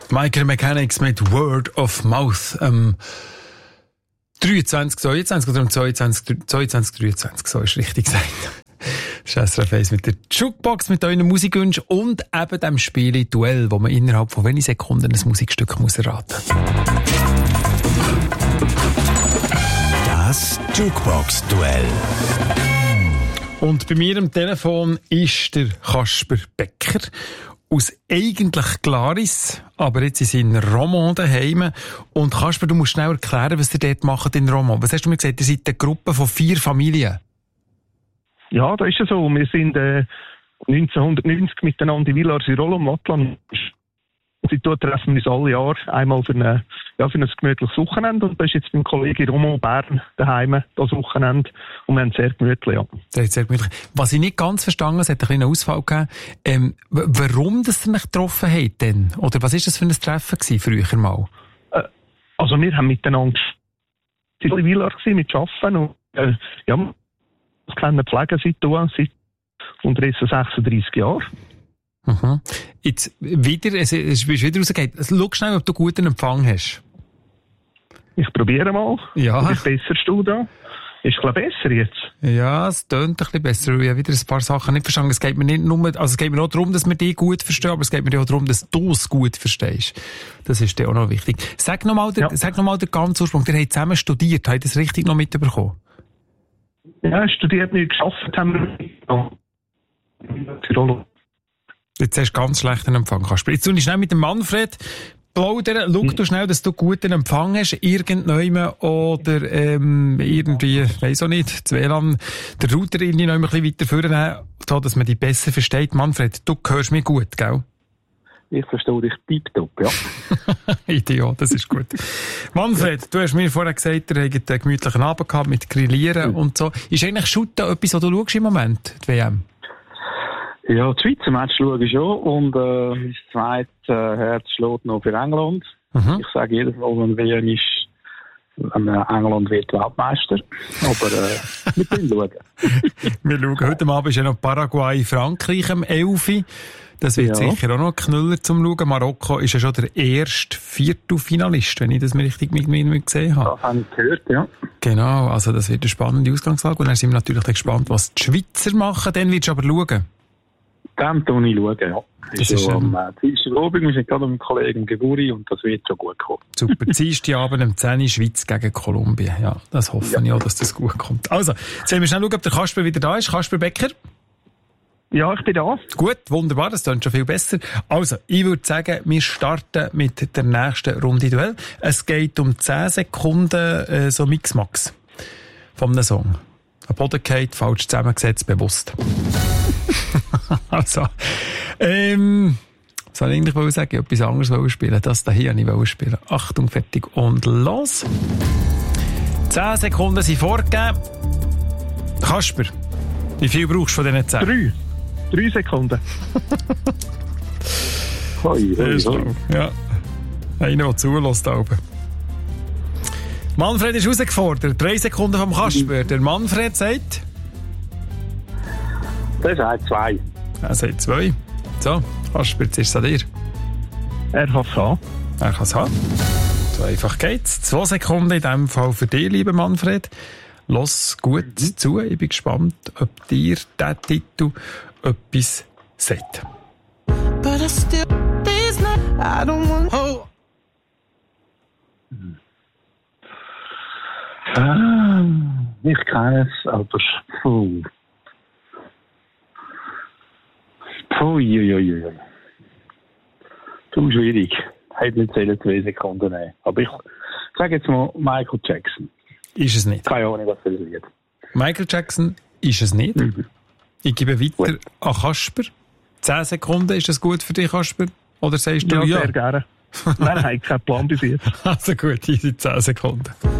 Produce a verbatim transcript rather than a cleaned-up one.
Micro Mechanics mit Word of Mouth. Ähm, dreiundzwanzig, zweiundzwanzig oder um zweiundzwanzig, zweiundzwanzig, dreiundzwanzig, so ist richtig gesagt. Das ist S R F eins mit der Jukebox, mit euren Musikwünschen und eben dem Spiel Duell, wo man innerhalb von wenigen Sekunden ein Musikstück muss erraten muss. Das Jukebox-Duell. Und bei mir am Telefon ist der Kasper Becker aus eigentlich Glaris, aber jetzt ist in Romont daheim. Und Kasper, du musst schnell erklären, was ihr dort macht in Romont. Was hast du mir gesagt? Ihr seid eine Gruppe von vier Familien. Ja, das ist ja so. Wir sind äh, neunzehnhundertneunzig miteinander in Villars-sur-Rolle am Wattland. Seitdem treffen wir uns alle Jahr einmal für, eine, ja, für ein gemütliches Wochenende. Und da ist jetzt mein Kollege Romont Bern daheim, das Wochenende. Und wir haben sehr gemütlich, ja. Das ist sehr gemütlich. Was ich nicht ganz verstanden habe, es hat einen kleinen Ausfall gegeben. Ähm, w- warum das ihr euch getroffen habt denn? Oder was war das für ein Treffen gewesen, früher mal? Äh, also wir haben miteinander in Villars mit Arbeiten und äh, ja, das kleine Pflege seit seit unterdessen sechsunddreissig Jahren. Mhm. Jetzt wieder, es ist wieder rausgegangen. Schau schnell, ob du guten Empfang hast. Ich probiere mal. Ja. Ist besser du da? Ist es besser jetzt? Ja, es tönt ein bisschen besser. Ich habe wieder ein paar Sachen nicht verstanden. Es geht mir nicht nur, also es geht mir auch darum, dass wir dich gut verstehen, aber es geht mir auch darum, dass du es gut verstehst. Das ist dir auch noch wichtig. Sag nochmal ja. noch den ganzen Ursprung. Ihr habt zusammen studiert. Habt ihr das richtig noch mitbekommen? Ja, studiert nicht, geschafft haben wir. Jetzt hast du ganz schlechten Empfang, Kasper. Jetzt tue ich schnell mit dem Manfred plaudern. Schau du schnell, dass du guten Empfang hast, irgendjemand oder ähm, irgendwie, weiss auch nicht, das W L A N, der Router irgendwie noch ein bisschen weiter vornehmen, so dass man dich besser versteht. Manfred, du hörst mich gut, gell? Ich verstehe dich tiptop, ja. Ideal, das ist gut. Manfred, du hast mir vorher gesagt, ihr habt einen gemütlichen Abend gehabt mit Grillieren mhm. und so. Ist eigentlich Shooten etwas, was du schaust im Moment, die W M? Ja, das Schweizer Match schaue ich schon und äh, mein zweites äh, Herz schlägt noch für England. Mhm. Ich sage jedes Mal, wenn W M ist, wenn England wird Weltmeister. Aber äh, wir können schauen. Wir schauen. Heute Abend ist ja noch Paraguay-Frankreich am elf. Das wird ja sicher auch noch ein Knüller zum Schauen. Marokko ist ja schon der erste Viertelfinalist, wenn ich das mir richtig mit mir gesehen habe. Das habe ich gehört, ja. Genau, also das wird eine spannende Ausgangslage. Und dann sind wir natürlich gespannt, was die Schweizer machen. Dann willst du aber schauen. Dann tue ich schauen, ja. Das, das ist so am äh, Dienstagabend, wir sind gerade mit dem Kollegen Geburi und das wird schon gut kommen. Super, Dienstagabend um zehn Uhr Schweiz gegen Kolumbien. Ja, das hoffe ja. ich auch, dass das gut kommt. Also, jetzt wollen wir schnell schauen, ob der Kasper wieder da ist. Kasper Becker? Ja, ich bin da. Gut, wunderbar, das klingt schon viel besser. Also, ich würde sagen, wir starten mit der nächsten Runde Duell. Es geht um zehn Sekunden, äh, so Mix-Max von einem Song. Ein Boden geht, falsch zusammengesetzt, bewusst. also, ähm, was soll ich eigentlich sagen? Ich wollte etwas anderes spielen. Das hier wollte ich spielen. Achtung, fertig und los. zehn Sekunden sind vorgegeben. Kasper, wie viel brauchst du von diesen zehn? Drei. Drei Sekunden. Hoi, hoi, hoi. Ja. Einer, der zulässt da oben. Manfred ist herausgefordert. Drei Sekunden vom Kasper. Der Manfred sagt? Der sagt zwei. Er sagt zwei. So, Kasper, jetzt ist es an dir. Er kann es haben. Er kann es haben. So einfach geht's. Zwei Sekunden in diesem Fall für dich, lieber Manfred. Lass gut mhm. zu. Ich bin gespannt, ob dir dieser Titel etwas sagt. But I still, not, I don't want... Oh. Ah, ich kenne es, aber puh. Puh, ui, ui, ui. Zu schwierig. Hätte nicht zählen zwei Sekunden nehmen. Aber ich sage jetzt mal Michael Jackson. Ist es nicht. Keine Ahnung, was das ist. Michael Jackson ist es nicht. Mhm. Ich gebe weiter gut an Kasper. Zehn Sekunden, ist das gut für dich, Kasper? Oder sagst du ja? Ja, sehr gerne. Nein, nein, kein Plan bis jetzt. Also gut, hier sind zehn Sekunden.